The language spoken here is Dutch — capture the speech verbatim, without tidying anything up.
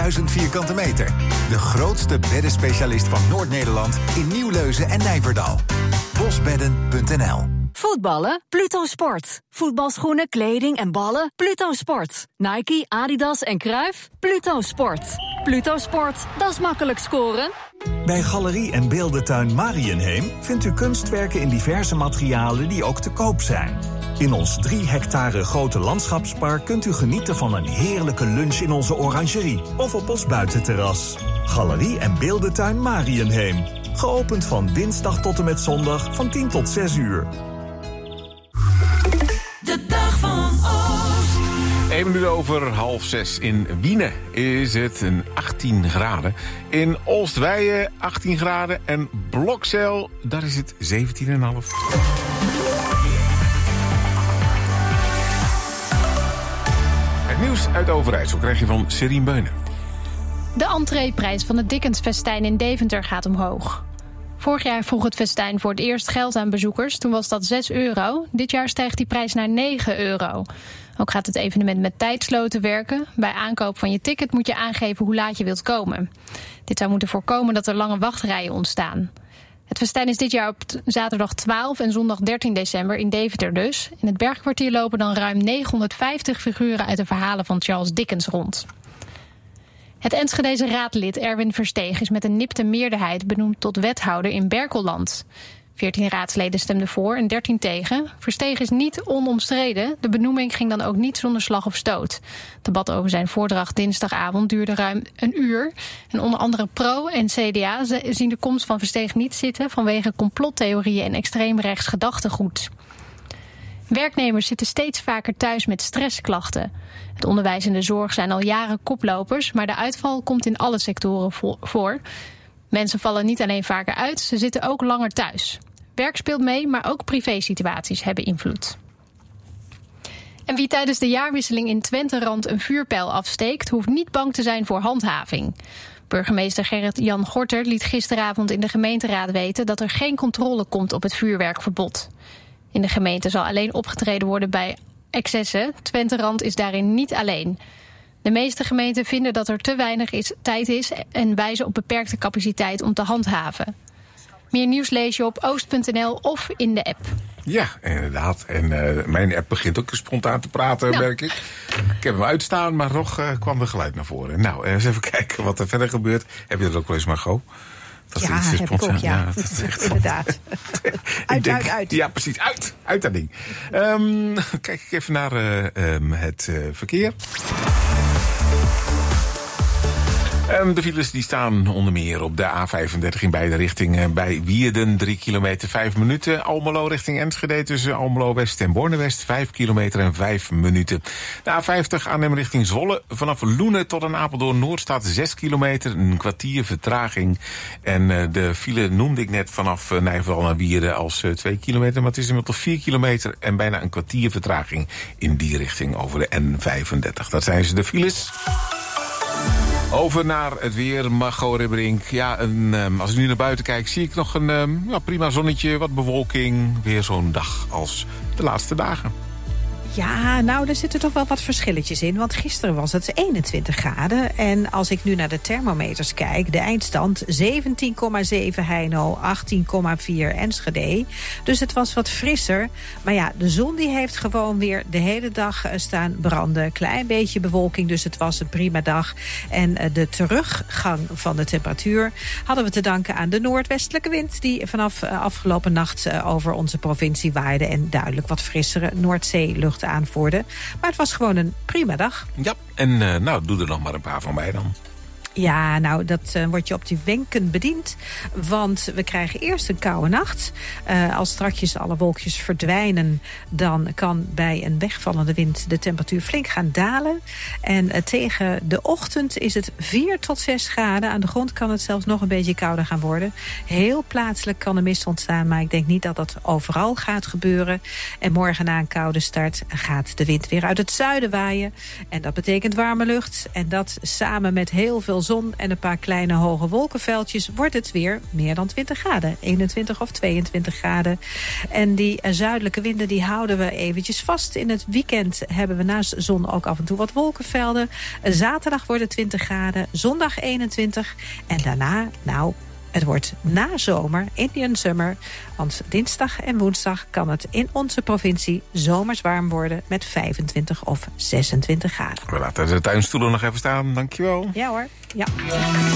vijfduizend vierkante meter. De grootste beddenspecialist van Noord-Nederland in Nieuwleuzen en Nijverdal. bosbedden punt n l. Voetballen? Pluto Sport. Voetbalschoenen, kleding en ballen? Pluto Sport. Nike, Adidas en Cruijff? Pluto Sport. Pluto Sport, dat is makkelijk scoren. Bij Galerie en Beeldentuin Mariënheem vindt u kunstwerken in diverse materialen die ook te koop zijn. In ons drie hectare grote landschapspark kunt u genieten van een heerlijke lunch in onze orangerie of op ons buitenterras. Galerie en Beeldentuin Mariënheem. Geopend van dinsdag tot en met zondag van tien tot zes uur. De dag van Oost. Eén minuut over half zes. In Wiene is het een achttien graden. In Oostweijen achttien graden. En Blokzeil, daar is het zeventien komma vijf. Het nieuws uit Overijssel krijg je van Serien Beunen. De entreeprijs van het Dickens-festijn in Deventer gaat omhoog. Vorig jaar vroeg het festijn voor het eerst geld aan bezoekers. Toen was dat zes euro. Dit jaar stijgt die prijs naar negen euro. Ook gaat het evenement met tijdsloten werken. Bij aankoop van je ticket moet je aangeven hoe laat je wilt komen. Dit zou moeten voorkomen dat er lange wachtrijen ontstaan. Het festijn is dit jaar op zaterdag twaalf en zondag dertien december in Deventer dus. In het Bergkwartier lopen dan ruim negenhonderdvijftig figuren uit de verhalen van Charles Dickens rond. Het Enschedese raadlid Erwin Versteeg is met een nipte meerderheid benoemd tot wethouder in Berkelland. veertien raadsleden stemden voor en dertien tegen. Versteeg is niet onomstreden. De benoeming ging dan ook niet zonder slag of stoot. Het debat over zijn voordracht dinsdagavond duurde ruim een uur. En onder andere Pro en C D A zien de komst van Versteeg niet zitten vanwege complottheorieën en extreemrechts gedachtegoed. Werknemers zitten steeds vaker thuis met stressklachten. Het onderwijs en de zorg zijn al jaren koplopers, maar de uitval komt in alle sectoren voor. Mensen vallen niet alleen vaker uit, ze zitten ook langer thuis. Werk speelt mee, maar ook privésituaties hebben invloed. En wie tijdens de jaarwisseling in Twenterand een vuurpijl afsteekt, hoeft niet bang te zijn voor handhaving. Burgemeester Gerrit-Jan Gorter liet gisteravond in de gemeenteraad weten dat er geen controle komt op het vuurwerkverbod. In de gemeente zal alleen opgetreden worden bij excessen. Twenterand is daarin niet alleen. De meeste gemeenten vinden dat er te weinig is, tijd is en wijzen op beperkte capaciteit om te handhaven. Meer nieuws lees je op oost punt n l of in de app. Ja, inderdaad. En uh, mijn app begint ook spontaan te praten, nou. merk ik. Ik heb hem uitstaan, maar nog uh, kwam er geluid naar voren. Nou, eens even kijken wat er verder gebeurt. Heb je dat ook wel eens, Margot? Dat ja, heb ik ook, ja. ja dat is echt inderdaad. uit, denk, uit, uit. Ja, precies. Uit. Uit dat ding. Um, kijk ik even naar uh, um, het uh, verkeer. Um, de files die staan onder meer op de A vijfendertig in beide richtingen. Bij Wierden drie kilometer, vijf minuten. Almelo richting Enschede tussen Almelo West en Borne West vijf kilometer en vijf minuten. De A vijftig Arnhem richting Zwolle. Vanaf Loenen tot aan Apeldoorn Noord staat zes kilometer. Een kwartier vertraging. En uh, de file noemde ik net vanaf uh, Nijverdal naar Wierden als uh, twee kilometer. Maar het is inmiddels vier kilometer en bijna een kwartier vertraging in die richting over de N vijfendertig. Dat zijn ze de files. Over naar het weer, Margot Ribberink. Ja, een, um, als ik nu naar buiten kijk, zie ik nog een um, ja, prima zonnetje, wat bewolking. Weer zo'n dag als de laatste dagen. Ja, nou, er zitten toch wel wat verschilletjes in. Want gisteren was het eenentwintig graden. En als ik nu naar de thermometers kijk, de eindstand zeventien komma zeven Heino, achttien komma vier Enschede. Dus het was wat frisser. Maar ja, de zon die heeft gewoon weer de hele dag staan branden. Klein beetje bewolking, dus het was een prima dag. En de teruggang van de temperatuur hadden we te danken aan de noordwestelijke wind die vanaf afgelopen nacht over onze provincie waaide en duidelijk wat frissere Noordzeelucht aanvoerde. Maar het was gewoon een prima dag. Ja, en uh, nou, doe er nog maar een paar van bij dan. Ja, nou, dat uh, wordt je op die wenken bediend. Want we krijgen eerst een koude nacht. Uh, als strakjes alle wolkjes verdwijnen, dan kan bij een wegvallende wind de temperatuur flink gaan dalen. En uh, tegen de ochtend is het vier tot zes graden. Aan de grond kan het zelfs nog een beetje kouder gaan worden. Heel plaatselijk kan er mist ontstaan, maar ik denk niet dat dat overal gaat gebeuren. En morgen na een koude start gaat de wind weer uit het zuiden waaien. En dat betekent warme lucht. En dat samen met heel veel zon en een paar kleine hoge wolkenveldjes wordt het weer meer dan twintig graden. eenentwintig of tweeëntwintig graden. En die zuidelijke winden die houden we eventjes vast. In het weekend hebben we naast zon ook af en toe wat wolkenvelden. Zaterdag wordt het twintig graden, zondag eenentwintig. En daarna, nou, het wordt nazomer, Indian Summer. Want dinsdag en woensdag kan het in onze provincie zomers warm worden met vijfentwintig of zesentwintig graden. We laten de tuinstoelen nog even staan, dankjewel. Ja hoor, ja.